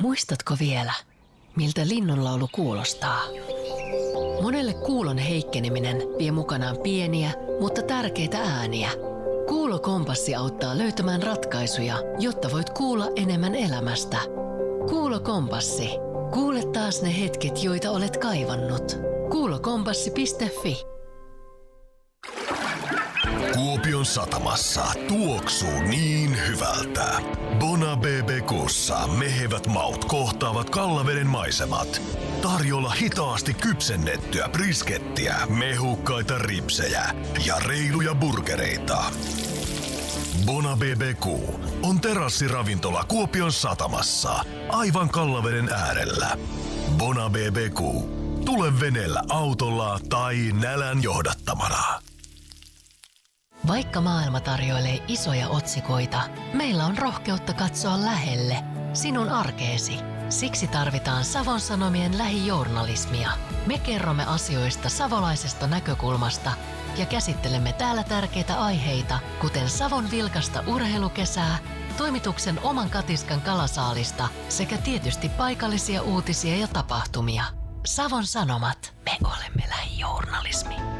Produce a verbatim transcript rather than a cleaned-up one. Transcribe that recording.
Muistatko vielä, miltä linnunlaulu kuulostaa? Monelle kuulon heikkeneminen vie mukanaan pieniä, mutta tärkeitä ääniä. Kuulokompassi auttaa löytämään ratkaisuja, jotta voit kuulla enemmän elämästä. Kuulokompassi. Kuule taas ne hetket, joita olet kaivannut. kuulokompassi piste fi. Kuopion satamassa tuoksuu niin hyvältä. Bona B B Q:ssa mehevät maut kohtaavat Kallaveden maisemat. Tarjolla hitaasti kypsennettyä briskettiä, mehukkaita ripsejä ja reiluja burgereita. Bona B B Q on terassiravintola Kuopion satamassa, aivan Kallaveden äärellä. Bona B B Q. Tule veneellä autolla tai nälän johdattamana. Vaikka maailma tarjoilee isoja otsikoita, meillä on rohkeutta katsoa lähelle, sinun arkeesi. Siksi tarvitaan Savon Sanomien lähijournalismia. Me kerromme asioista savolaisesta näkökulmasta ja käsittelemme täällä tärkeitä aiheita, kuten Savon vilkasta urheilukesää, toimituksen oman katiskan kalasaalista sekä tietysti paikallisia uutisia ja tapahtumia. Savon Sanomat. Me olemme lähijournalismi.